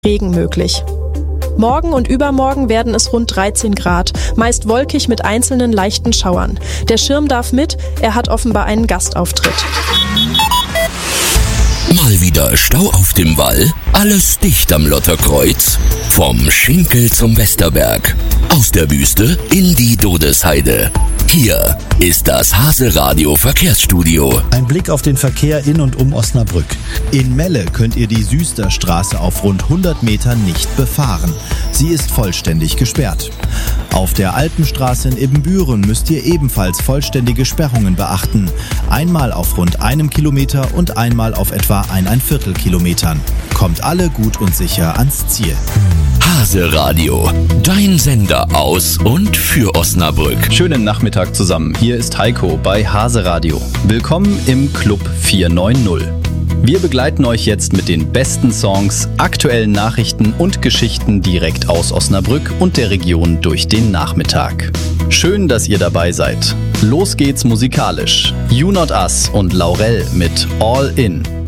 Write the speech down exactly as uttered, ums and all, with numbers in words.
Regen möglich. Morgen und übermorgen werden es rund dreizehn Grad, meist wolkig mit einzelnen leichten Schauern. Der Schirm darf mit, er hat offenbar einen Gastauftritt. Mal wieder Stau auf dem Wall, alles dicht am Lotterkreuz. Vom Schinkel zum Westerberg, aus der Wüste in die Dodesheide. Hier ist das Hase-Radio Verkehrsstudio. Ein Blick auf den Verkehr in und um Osnabrück. In Melle könnt ihr die Süsterstraße auf rund hundert Metern nicht befahren. Sie ist vollständig gesperrt. Auf der Alpenstraße in Ibbenbüren müsst ihr ebenfalls vollständige Sperrungen beachten. Einmal auf rund einem Kilometer und einmal auf etwa eineinviertel Kilometern. Kommt alle gut und sicher ans Ziel. Hase-Radio, dein Sender aus und für Osnabrück. Schönen Nachmittag zusammen. Hier ist Heiko bei Hase-Radio. Willkommen im Club vierhundertneunzig. Wir begleiten euch jetzt mit den besten Songs, aktuellen Nachrichten und Geschichten direkt aus Osnabrück und der Region durch den Nachmittag. Schön, dass ihr dabei seid. Los geht's musikalisch. You Not Us und Laurel mit All In.